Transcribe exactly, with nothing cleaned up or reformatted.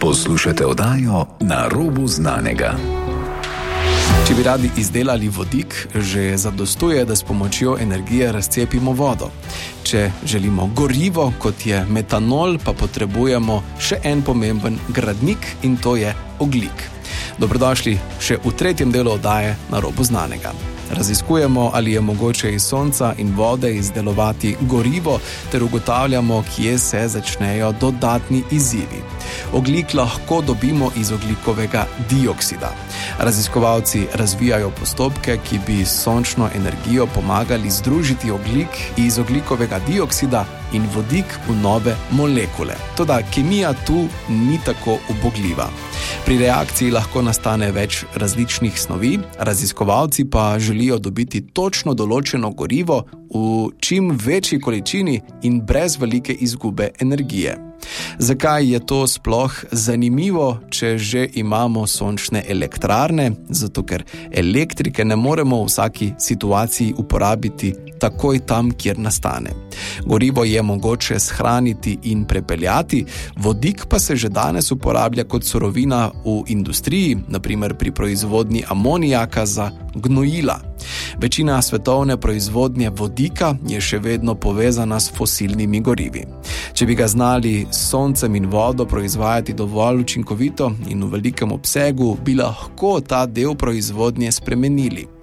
Poslušate oddajo Na robu znanega. Če bi radi izdelali vodik, že zadostuje, da s pomočjo energije razcepimo vodo. Če želimo gorivo, kot je metanol, pa potrebujemo še en pomemben gradnik in to je ogljik. Dobrodošli še v tretjem delu oddaje Na robu znanega. Raziskujemo, ali je mogoče iz sonca in vode izdelovati gorivo, ter ugotavljamo, kje se začnejo dodatni izzivi. Ogljik lahko dobimo iz ogljikovega dioksida. Raziskovalci razvijajo postopke, ki bi s sončno energijo pomagali združiti ogljik iz ogljikovega dioksida in vodik v nove molekule. Toda kemija tu ni tako ubogljiva. Pri reakciji lahko nastane več različnih snovi, raziskovalci pa želijo dobiti točno določeno gorivo v čim večji količini in brez velike izgube energije. Zakaj je to sploh zanimivo, če že imamo sončne elektrarne? Zato, ker elektrike ne moremo v vsaki situaciji uporabiti takoj tam, kjer nastane. Gorivo je mogoče shraniti in prepeljati, vodik pa se že danes uporablja kot surovina v industriji, na primer pri proizvodnji amonijaka za gnojila. Večina svetovne proizvodnje vodika je še vedno povezana s fosilnimi gorivi. Če bi ga znali s soncem in vodo proizvajati dovolj učinkovito in v velikem obsegu, bi lahko ta del proizvodnje spremenili.